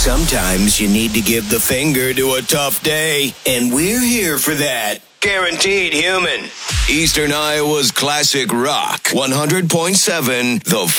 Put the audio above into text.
Sometimes you need to give the finger to a tough day, and we're here for that. Guaranteed Human. Eastern Iowa's classic rock, 100.7 The